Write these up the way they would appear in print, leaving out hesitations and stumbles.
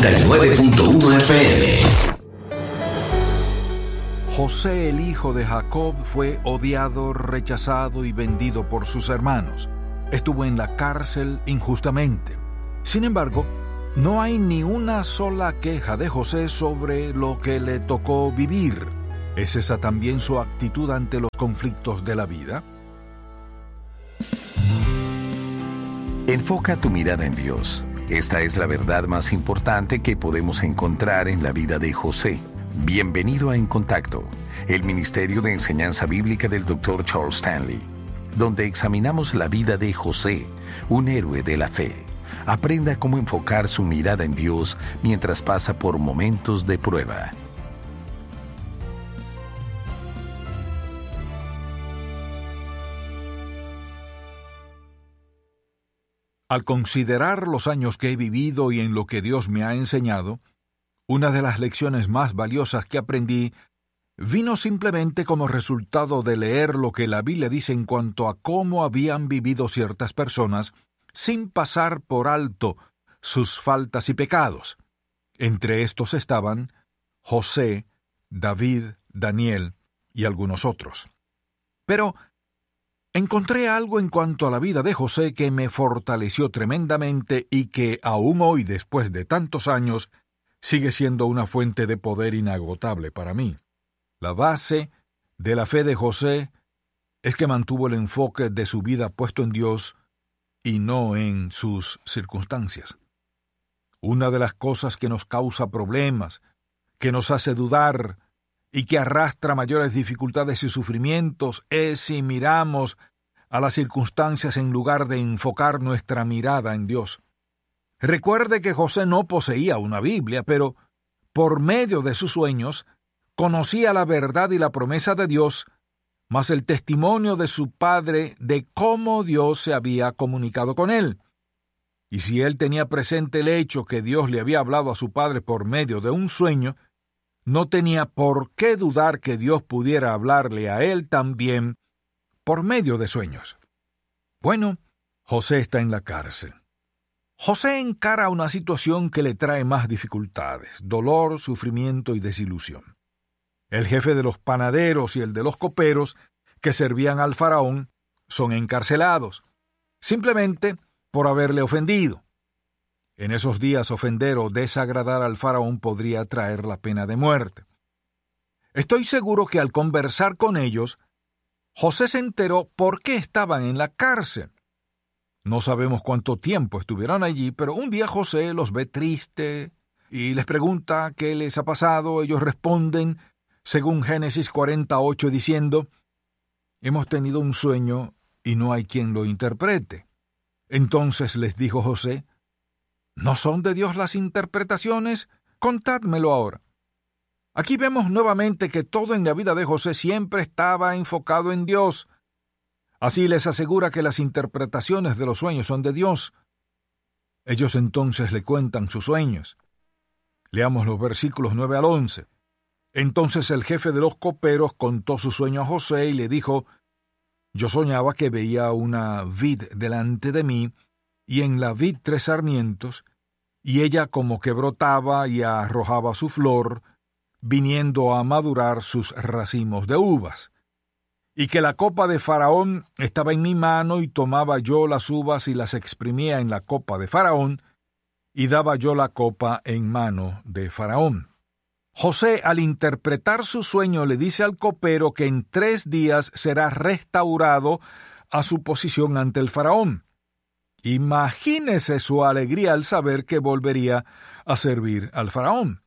99.1 FM. José, el hijo de Jacob, fue odiado, rechazado y vendido por sus hermanos. Estuvo en la cárcel injustamente. Sin embargo, no hay ni una sola queja de José sobre lo que le tocó vivir. ¿Es esa también su actitud ante los conflictos de la vida? Enfoca tu mirada en Dios. Esta es la verdad más importante que podemos encontrar en la vida de José. Bienvenido a En Contacto, el Ministerio de Enseñanza Bíblica del Dr. Charles Stanley, donde examinamos la vida de José, un héroe de la fe. Aprenda cómo enfocar su mirada en Dios mientras pasa por momentos de prueba. Al considerar los años que he vivido y en lo que Dios me ha enseñado, una de las lecciones más valiosas que aprendí vino simplemente como resultado de leer lo que la Biblia dice en cuanto a cómo habían vivido ciertas personas sin pasar por alto sus faltas y pecados. Entre estos estaban José, David, Daniel y algunos otros. Pero encontré algo en cuanto a la vida de José que me fortaleció tremendamente y que aún hoy, después de tantos años, sigue siendo una fuente de poder inagotable para mí. La base de la fe de José es que mantuvo el enfoque de su vida puesto en Dios y no en sus circunstancias. Una de las cosas que nos causa problemas, que nos hace dudar y que arrastra mayores dificultades y sufrimientos es si miramos a las circunstancias en lugar de enfocar nuestra mirada en Dios. Recuerde que José no poseía una Biblia, pero por medio de sus sueños conocía la verdad y la promesa de Dios, más el testimonio de su padre de cómo Dios se había comunicado con él. Y si él tenía presente el hecho que Dios le había hablado a su padre por medio de un sueño, no tenía por qué dudar que Dios pudiera hablarle a él también por medio de sueños. Bueno, José está en la cárcel. José encara una situación que le trae más dificultades, dolor, sufrimiento y desilusión. El jefe de los panaderos y el de los coperos que servían al faraón son encarcelados, simplemente por haberle ofendido. En esos días ofender o desagradar al faraón podría traer la pena de muerte. Estoy seguro que al conversar con ellos, José se enteró por qué estaban en la cárcel. No sabemos cuánto tiempo estuvieron allí, pero un día José los ve tristes y les pregunta qué les ha pasado. Ellos responden, según Génesis 48, diciendo: «Hemos tenido un sueño y no hay quien lo interprete». Entonces les dijo José: «¿No son de Dios las interpretaciones? Contádmelo ahora». Aquí vemos nuevamente que todo en la vida de José siempre estaba enfocado en Dios. Así les asegura que las interpretaciones de los sueños son de Dios. Ellos entonces le cuentan sus sueños. Leamos los versículos 9 al 11. Entonces el jefe de los coperos contó su sueño a José y le dijo: «Yo soñaba que veía una vid delante de mí, y en la vid 3 sarmientos, y ella como que brotaba y arrojaba su flor, viniendo a madurar sus racimos de uvas. Y que la copa de Faraón estaba en mi mano, y tomaba yo las uvas y las exprimía en la copa de Faraón, y daba yo la copa en mano de Faraón». José, al interpretar su sueño, le dice al copero que en 3 días será restaurado a su posición ante el Faraón. Imagínese su alegría al saber que volvería a servir al Faraón.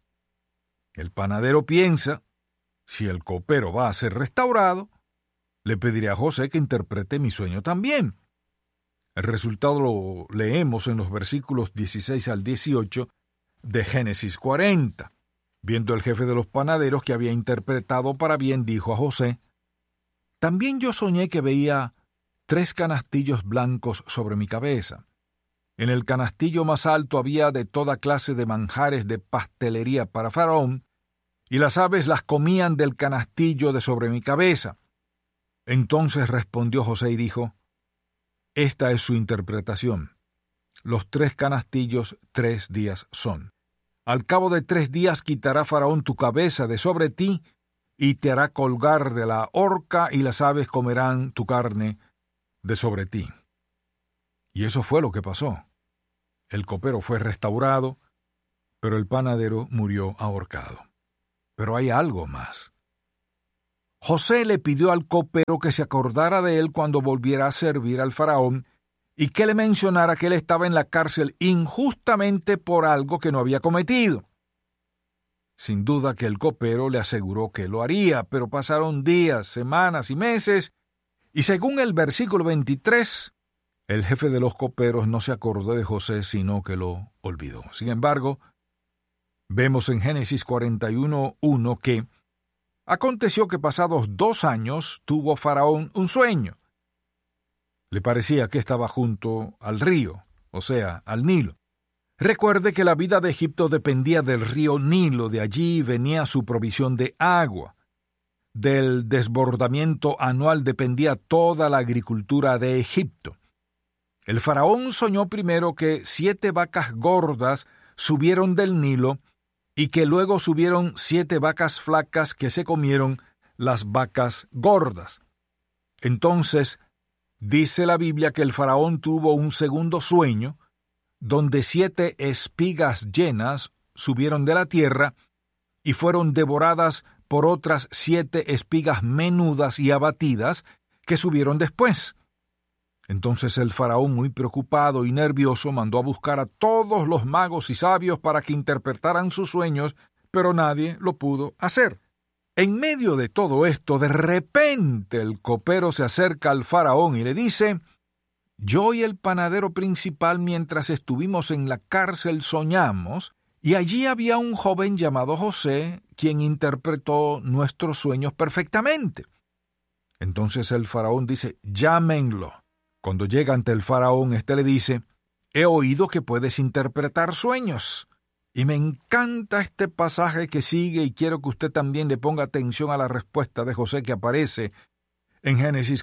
El panadero piensa: si el copero va a ser restaurado, le pediré a José que interprete mi sueño también. El resultado lo leemos en los versículos 16 al 18 de Génesis 40. Viendo el jefe de los panaderos que había interpretado para bien, dijo a José: «También yo soñé que veía 3 canastillos blancos sobre mi cabeza. En el canastillo más alto había de toda clase de manjares de pastelería para Faraón, y las aves las comían del canastillo de sobre mi cabeza». Entonces respondió José y dijo: «Esta es su interpretación. Los 3 canastillos 3 días son. Al cabo de 3 días quitará Faraón tu cabeza de sobre ti, y te hará colgar de la horca, y las aves comerán tu carne de sobre ti. Y eso fue lo que pasó. El copero fue restaurado, pero el panadero murió ahorcado. Pero hay algo más. José le pidió al copero que se acordara de él cuando volviera a servir al faraón y que le mencionara que él estaba en la cárcel injustamente por algo que no había cometido. Sin duda que el copero le aseguró que lo haría, pero pasaron días, semanas y meses, y según el versículo 23, el jefe de los coperos no se acordó de José, sino que lo olvidó. Sin embargo, vemos en Génesis 41:1 que aconteció que pasados 2 años tuvo Faraón un sueño. Le parecía que estaba junto al río, o sea, al Nilo. Recuerde que la vida de Egipto dependía del río Nilo, de allí venía su provisión de agua. Del desbordamiento anual dependía toda la agricultura de Egipto. El faraón soñó primero que 7 vacas gordas subieron del Nilo y que luego subieron 7 vacas flacas que se comieron las vacas gordas. Entonces, dice la Biblia que el faraón tuvo un segundo sueño, donde 7 espigas llenas subieron de la tierra y fueron devoradas por otras 7 espigas menudas y abatidas que subieron después. Entonces el faraón, muy preocupado y nervioso, mandó a buscar a todos los magos y sabios para que interpretaran sus sueños, pero nadie lo pudo hacer. En medio de todo esto, de repente el copero se acerca al faraón y le dice: «Yo y el panadero principal, mientras estuvimos en la cárcel, soñamos, y allí había un joven llamado José, quien interpretó nuestros sueños perfectamente». Entonces el faraón dice: «Llámenlo». Cuando llega ante el faraón, éste le dice: «He oído que puedes interpretar sueños». Y me encanta este pasaje que sigue y quiero que usted también le ponga atención a la respuesta de José que aparece en Génesis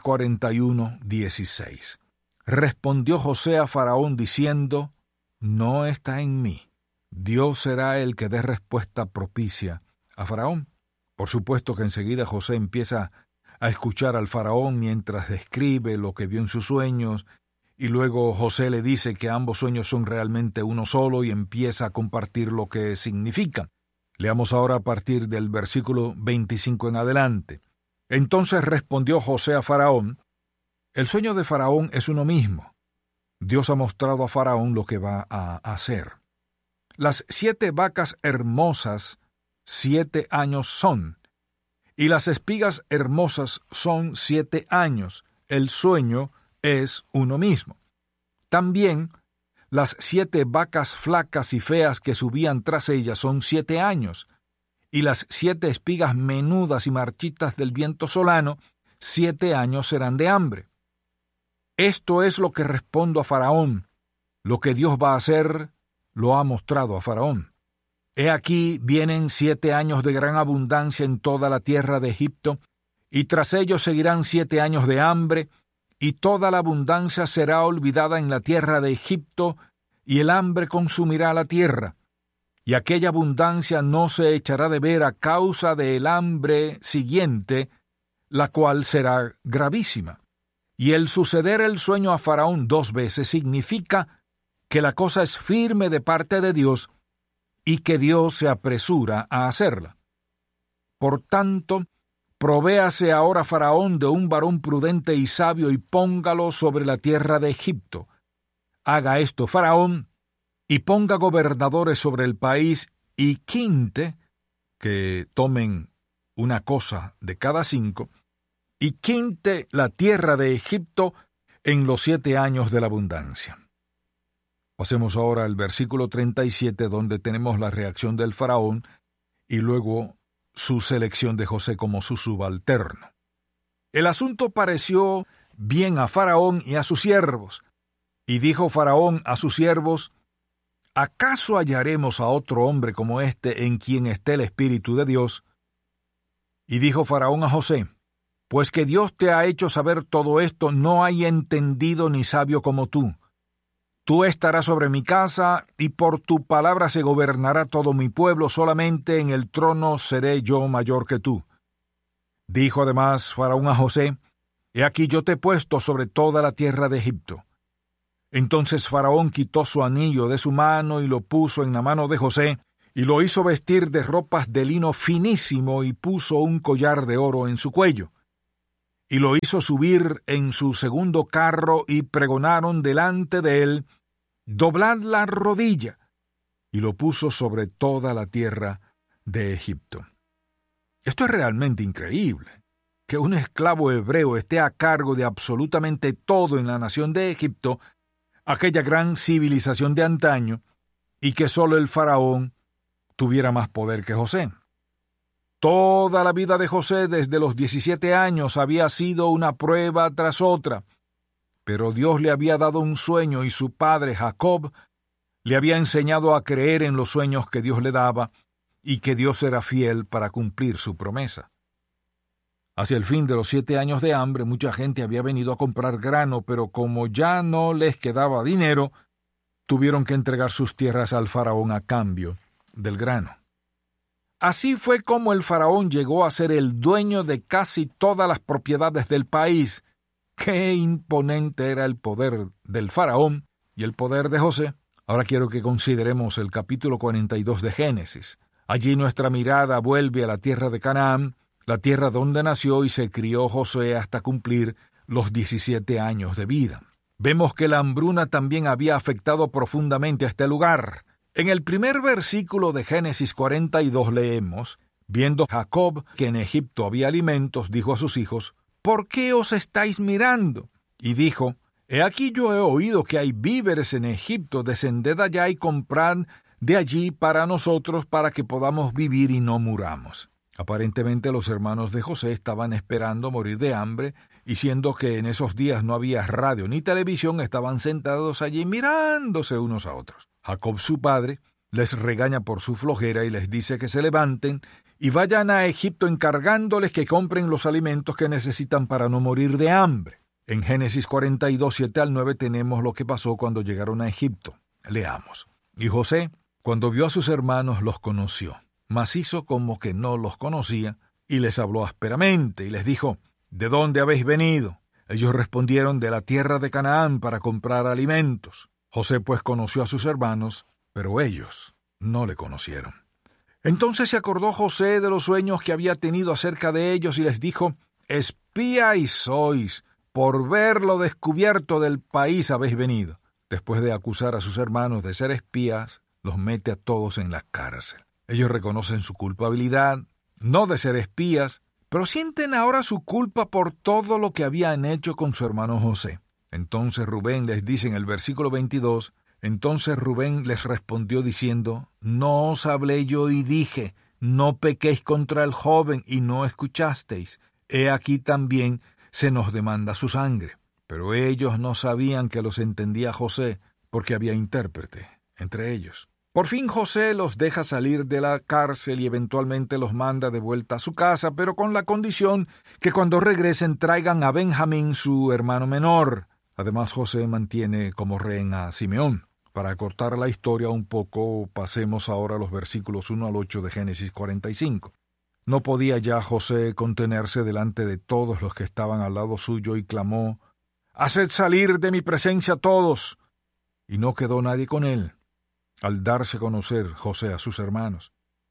41:16. Respondió José a Faraón diciendo: «No está en mí. Dios será el que dé respuesta propicia a Faraón». Por supuesto que enseguida José empieza a escuchar al faraón mientras describe lo que vio en sus sueños, y luego José le dice que ambos sueños son realmente uno solo y empieza a compartir lo que significan. Leamos ahora a partir del versículo 25 en adelante. Entonces respondió José a Faraón: «El sueño de Faraón es uno mismo. Dios ha mostrado a Faraón lo que va a hacer. Las 7 vacas hermosas 7 años son, y las espigas hermosas son 7 años. El sueño es uno mismo. También las 7 vacas flacas y feas que subían tras ellas son 7 años, y las 7 espigas menudas y marchitas del viento solano 7 años serán de hambre. Esto es lo que respondo a Faraón. Lo que Dios va a hacer lo ha mostrado a Faraón. He aquí vienen 7 años de gran abundancia en toda la tierra de Egipto, y tras ellos seguirán 7 años de hambre, y toda la abundancia será olvidada en la tierra de Egipto, y el hambre consumirá la tierra. Y aquella abundancia no se echará de ver a causa del hambre siguiente, la cual será gravísima. Y el suceder el sueño a Faraón 2 veces significa que la cosa es firme de parte de Dios y que Dios se apresura a hacerla. Por tanto, provéase ahora Faraón de un varón prudente y sabio y póngalo sobre la tierra de Egipto. Haga esto Faraón y ponga gobernadores sobre el país y quinte, que tomen una cosa de cada 5, y quinte la tierra de Egipto en los 7 años de la abundancia». Pasemos ahora al versículo 37, donde tenemos la reacción del faraón y luego su selección de José como su subalterno. El asunto pareció bien a Faraón y a sus siervos, y dijo Faraón a sus siervos: ¿acaso hallaremos a otro hombre como este en quien esté el Espíritu de Dios? Y dijo Faraón a José: pues que Dios te ha hecho saber todo esto, no hay entendido ni sabio como tú. Tú estarás sobre mi casa, y por tu palabra se gobernará todo mi pueblo, solamente en el trono seré yo mayor que tú. Dijo además Faraón a José: He aquí yo te he puesto sobre toda la tierra de Egipto. Entonces Faraón quitó su anillo de su mano y lo puso en la mano de José, y lo hizo vestir de ropas de lino finísimo, y puso un collar de oro en su cuello. Y lo hizo subir en su segundo carro, y pregonaron delante de él: Doblad la rodilla. Y lo puso sobre toda la tierra de Egipto. Esto es realmente increíble, que un esclavo hebreo esté a cargo de absolutamente todo en la nación de Egipto, aquella gran civilización de antaño, y que solo el faraón tuviera más poder que José. Toda la vida de José desde los 17 años había sido una prueba tras otra, pero Dios le había dado un sueño y su padre Jacob le había enseñado a creer en los sueños que Dios le daba y que Dios era fiel para cumplir su promesa. Hacia el fin de los 7 años de hambre, mucha gente había venido a comprar grano, pero como ya no les quedaba dinero, tuvieron que entregar sus tierras al faraón a cambio del grano. Así fue como el faraón llegó a ser el dueño de casi todas las propiedades del país. ¡Qué imponente era el poder del faraón y el poder de José! Ahora quiero que consideremos el capítulo 42 de Génesis. Allí nuestra mirada vuelve a la tierra de Canaán, la tierra donde nació y se crió José hasta cumplir los 17 años de vida. Vemos que la hambruna también había afectado profundamente a este lugar. En el primer versículo de Génesis 42 leemos: Viendo Jacob que en Egipto había alimentos, dijo a sus hijos: ¿Por qué os estáis mirando? Y dijo: He aquí yo he oído que hay víveres en Egipto, descended allá y comprad de allí para nosotros, para que podamos vivir y no muramos. Aparentemente los hermanos de José estaban esperando morir de hambre, y siendo que en esos días no había radio ni televisión, estaban sentados allí mirándose unos a otros. Jacob, su padre, les regaña por su flojera y les dice que se levanten y vayan a Egipto encargándoles que compren los alimentos que necesitan para no morir de hambre. En Génesis 42, 7 al 9 tenemos lo que pasó cuando llegaron a Egipto. Leamos. Y José, cuando vio a sus hermanos, los conoció, mas hizo como que no los conocía, y les habló ásperamente, y les dijo: ¿De dónde habéis venido? Ellos respondieron: de la tierra de Canaán, para comprar alimentos. José pues conoció a sus hermanos, pero ellos no le conocieron. Entonces se acordó José de los sueños que había tenido acerca de ellos, y les dijo: Espíais sois, por ver lo descubierto del país habéis venido. Después de acusar a sus hermanos de ser espías, los mete a todos en la cárcel. Ellos reconocen su culpabilidad, no de ser espías, pero sienten ahora su culpa por todo lo que habían hecho con su hermano José. Entonces Rubén les dice en el versículo 22, entonces Rubén les respondió diciendo: No os hablé yo y dije, no pequéis contra el joven, y no escuchasteis. He aquí también se nos demanda su sangre. Pero ellos no sabían que los entendía José, porque había intérprete entre ellos. Por fin José los deja salir de la cárcel y eventualmente los manda de vuelta a su casa, pero con la condición que cuando regresen traigan a Benjamín, su hermano menor. Además, José mantiene como rehén a Simeón. Para acortar la historia un poco, pasemos ahora a los versículos 1 al 8 de Génesis 45. No podía ya José contenerse delante de todos los que estaban al lado suyo y clamó: «Haced salir de mi presencia todos». Y no quedó nadie con él, al darse a conocer José a sus hermanos.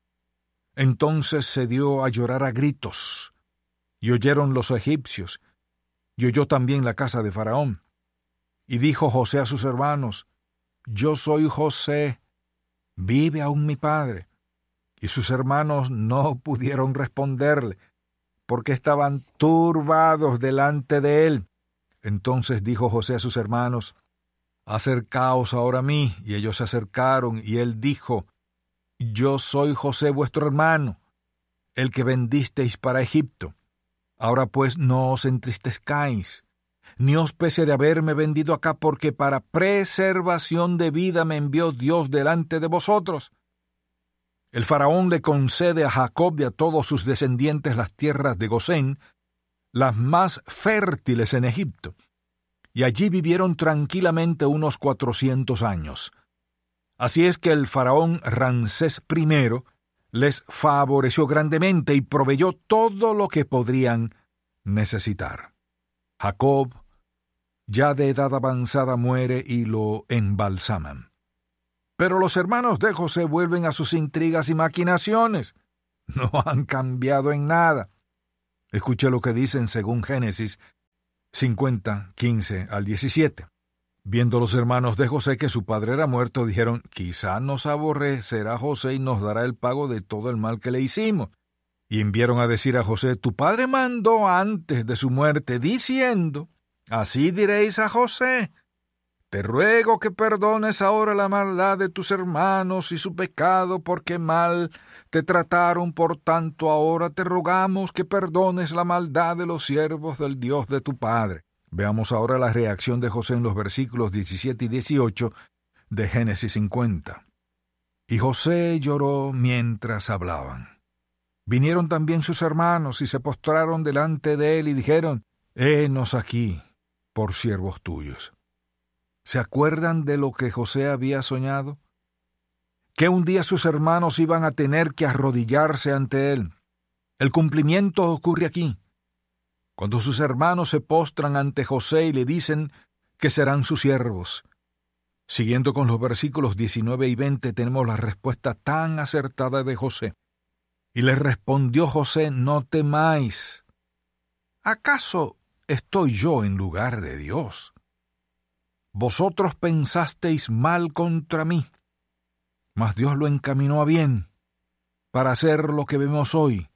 Entonces se dio a llorar a gritos, y oyeron los egipcios, y oyó también la casa de Faraón. Y dijo José a sus hermanos: «Yo soy José, ¿vive aún mi padre?». Y sus hermanos no pudieron responderle, porque estaban turbados delante de él. Entonces dijo José a sus hermanos: «Acercaos ahora a mí». Y ellos se acercaron, y él dijo: «Yo soy José vuestro hermano, el que vendisteis para Egipto. Ahora pues no os entristezcáis, ni os pese de haberme vendido acá, porque para preservación de vida me envió Dios delante de vosotros. El faraón le concede a Jacob y a todos sus descendientes las tierras de Gosén, las más fértiles en Egipto, y allí vivieron tranquilamente unos 400 años. Así es que el faraón Ramsés I les favoreció grandemente y proveyó todo lo que podrían necesitar. Jacob, ya de edad avanzada, muere y lo embalsaman. Pero los hermanos de José vuelven a sus intrigas y maquinaciones. No han cambiado en nada. Escuche lo que dicen según Génesis 50, 15 al 17. Viendo los hermanos de José que su padre era muerto, dijeron: quizá nos aborrecerá José y nos dará el pago de todo el mal que le hicimos. Y enviaron a decir a José: tu padre mandó antes de su muerte, diciendo: así diréis a José: te ruego que perdones ahora la maldad de tus hermanos y su pecado, porque mal te trataron. Por tanto, ahora te rogamos que perdones la maldad de los siervos del Dios de tu padre. Veamos ahora la reacción de José en los versículos 17 y 18 de Génesis 50. Y José lloró mientras hablaban. Vinieron también sus hermanos y se postraron delante de él y dijeron: henos aquí por siervos tuyos. ¿Se acuerdan de lo que José había soñado? Que un día sus hermanos iban a tener que arrodillarse ante él. El cumplimiento ocurre aquí, cuando sus hermanos se postran ante José y le dicen que serán sus siervos. Siguiendo con los versículos 19 y 20 tenemos la respuesta tan acertada de José. Y les respondió José: no temáis. ¿Acaso estoy yo en lugar de Dios? Vosotros pensasteis mal contra mí, mas Dios lo encaminó a bien, para hacer lo que vemos hoy,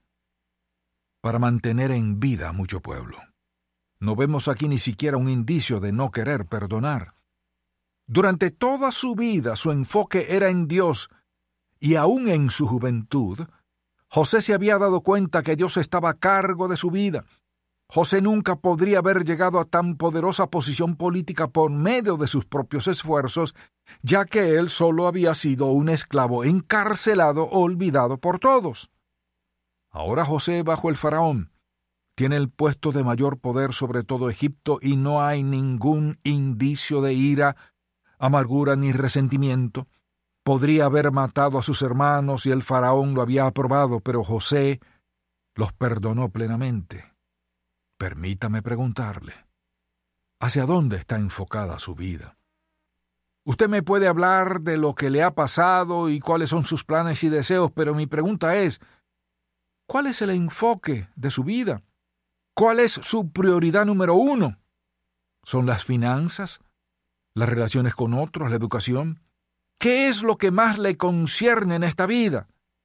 para mantener en vida a mucho pueblo. No vemos aquí ni siquiera un indicio de no querer perdonar. Durante toda su vida su enfoque era en Dios, y aún en su juventud, José se había dado cuenta que Dios estaba a cargo de su vida. José nunca podría haber llegado a tan poderosa posición política por medio de sus propios esfuerzos, ya que él solo había sido un esclavo encarcelado o olvidado por todos. Ahora José, bajo el faraón, tiene el puesto de mayor poder sobre todo Egipto y no hay ningún indicio de ira, amargura ni resentimiento. Podría haber matado a sus hermanos y el faraón lo había aprobado, pero José los perdonó plenamente. Permítame preguntarle, ¿hacia dónde está enfocada su vida? Usted me puede hablar de lo que le ha pasado y cuáles son sus planes y deseos, pero mi pregunta es, ¿cuál es el enfoque de su vida? ¿Cuál es su prioridad número 1? ¿Son las finanzas? ¿Las relaciones con otros? ¿La educación? ¿Qué es lo que más le concierne en esta vida?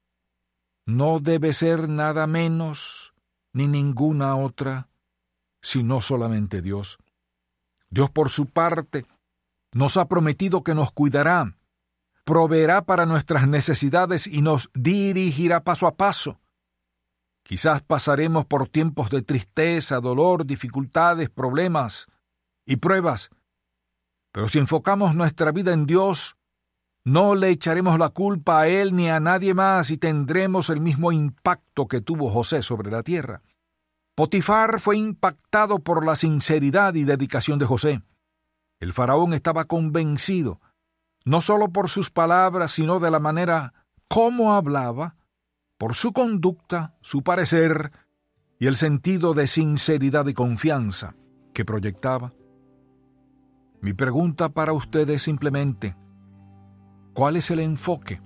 No debe ser nada menos ni ninguna otra, sino solamente Dios. Dios, por su parte, nos ha prometido que nos cuidará, proveerá para nuestras necesidades y nos dirigirá paso a paso. Quizás pasaremos por tiempos de tristeza, dolor, dificultades, problemas y pruebas, pero si enfocamos nuestra vida en Dios, no le echaremos la culpa a Él ni a nadie más y tendremos el mismo impacto que tuvo José sobre la tierra. Potifar fue impactado por la sinceridad y dedicación de José. El faraón estaba convencido, no solo por sus palabras, sino de la manera como hablaba, por su conducta, su parecer y el sentido de sinceridad y confianza que proyectaba. Mi pregunta para usted es simplemente, ¿cuál es el enfoque?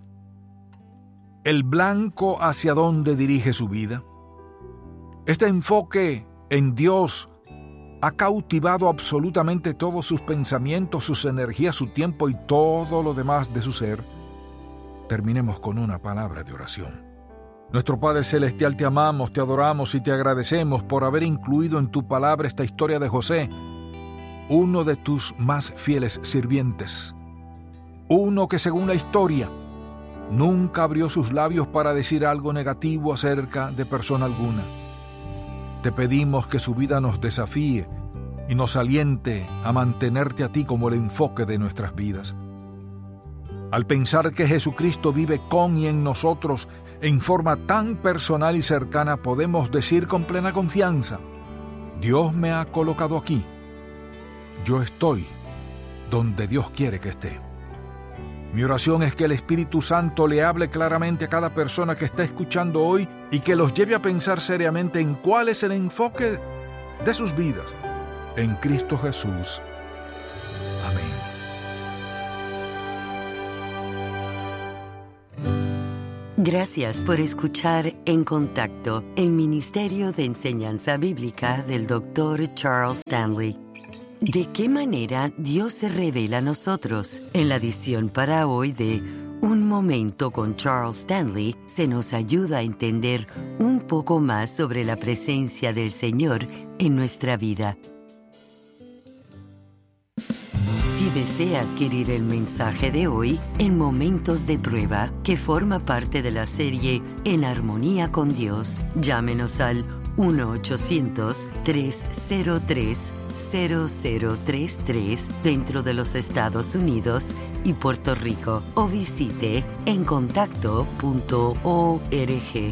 ¿El blanco hacia dónde dirige su vida? Este enfoque en Dios ha cautivado absolutamente todos sus pensamientos, sus energías, su tiempo y todo lo demás de su ser. Terminemos con una palabra de oración. Nuestro Padre Celestial, te amamos, te adoramos y te agradecemos por haber incluido en tu palabra esta historia de José, uno de tus más fieles sirvientes. Uno que, según la historia, nunca abrió sus labios para decir algo negativo acerca de persona alguna. Te pedimos que su vida nos desafíe y nos aliente a mantenerte a ti como el enfoque de nuestras vidas. Al pensar que Jesucristo vive con y en nosotros en forma tan personal y cercana, podemos decir con plena confianza: Dios me ha colocado aquí yo estoy donde Dios quiere que esté. Mi oración es que el Espíritu Santo le hable claramente a cada persona que está escuchando hoy y que los lleve a pensar seriamente en cuál es el enfoque de sus vidas en Cristo Jesús. Amén. Gracias por escuchar En Contacto, el Ministerio de Enseñanza Bíblica del Dr. Charles Stanley. ¿De qué manera Dios se revela a nosotros? En la edición para hoy de Un Momento con Charles Stanley, se nos ayuda a entender un poco más sobre la presencia del Señor en nuestra vida. Si desea adquirir el mensaje de hoy, En Momentos de Prueba, que forma parte de la serie En Armonía con Dios, llámenos al 1-800-303-0033 dentro de los Estados Unidos y Puerto Rico o visite encontacto.org.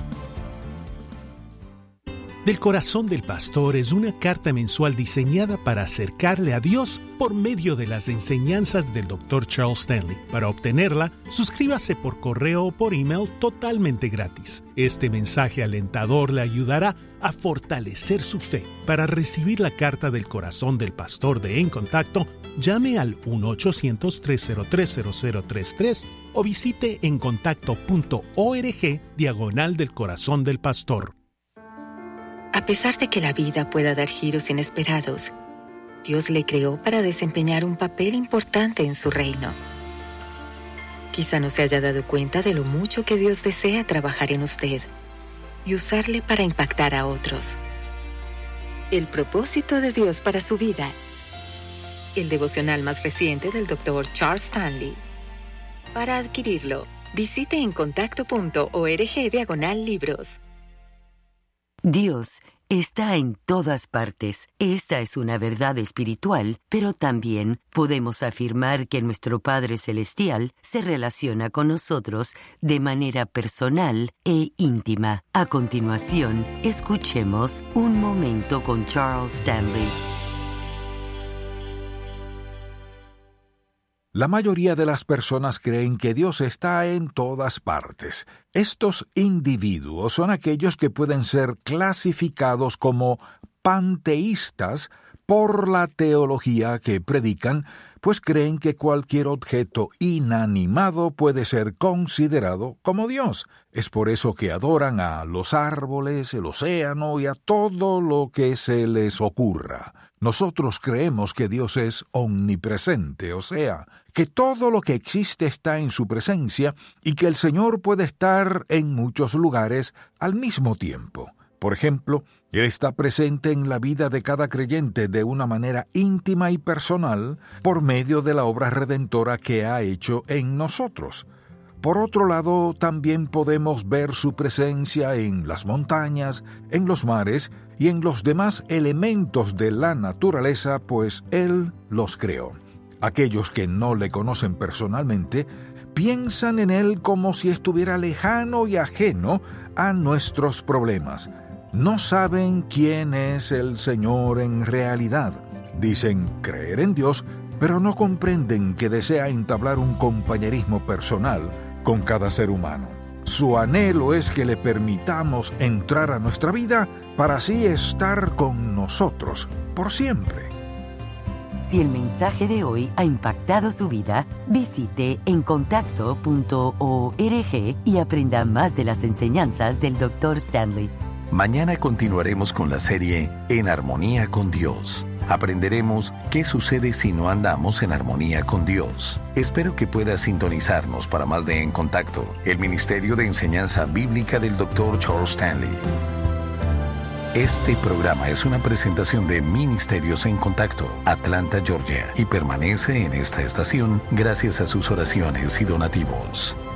Del Corazón del Pastor es una carta mensual diseñada para acercarle a Dios por medio de las enseñanzas del Dr. Charles Stanley. Para obtenerla, suscríbase por correo o por email totalmente gratis. Este mensaje alentador le ayudará a fortalecer su fe. Para recibir la carta del Corazón del Pastor de En Contacto, llame al 1-800-303-0033 o visite encontacto.org /del Corazón del Pastor. A pesar de que la vida pueda dar giros inesperados, Dios le creó para desempeñar un papel importante en su reino. Quizá no se haya dado cuenta de lo mucho que Dios desea trabajar en usted y usarle para impactar a otros. El propósito de Dios para su vida. El devocional más reciente del Dr. Charles Stanley. Para adquirirlo, visite encontacto.org /libros. Dios está en todas partes. Esta es una verdad espiritual, pero también podemos afirmar que nuestro Padre Celestial se relaciona con nosotros de manera personal e íntima. A continuación, escuchemos Un Momento con Charles Stanley. La mayoría de las personas creen que Dios está en todas partes. Estos individuos son aquellos que pueden ser clasificados como panteístas por la teología que predican, pues creen que cualquier objeto inanimado puede ser considerado como Dios. Es por eso que adoran a los árboles, el océano y a todo lo que se les ocurra. Nosotros creemos que Dios es omnipresente, o sea, que todo lo que existe está en su presencia y que el Señor puede estar en muchos lugares al mismo tiempo. Por ejemplo, Él está presente en la vida de cada creyente de una manera íntima y personal por medio de la obra redentora que ha hecho en nosotros. Por otro lado, también podemos ver su presencia en las montañas, en los mares y en los demás elementos de la naturaleza, pues Él los creó. Aquellos que no le conocen personalmente piensan en Él como si estuviera lejano y ajeno a nuestros problemas. No saben quién es el Señor en realidad. Dicen creer en Dios, pero no comprenden que desea entablar un compañerismo personal con cada ser humano. Su anhelo es que le permitamos entrar a nuestra vida para así estar con nosotros por siempre. Si el mensaje de hoy ha impactado su vida, visite encontacto.org y aprenda más de las enseñanzas del Dr. Stanley. Mañana continuaremos con la serie En Armonía con Dios. Aprenderemos qué sucede si no andamos en armonía con Dios. Espero que pueda sintonizarnos para más de En Contacto, el Ministerio de Enseñanza Bíblica del Dr. Charles Stanley. Este programa es una presentación de Ministerios en Contacto, Atlanta, Georgia, y permanece en esta estación gracias a sus oraciones y donativos.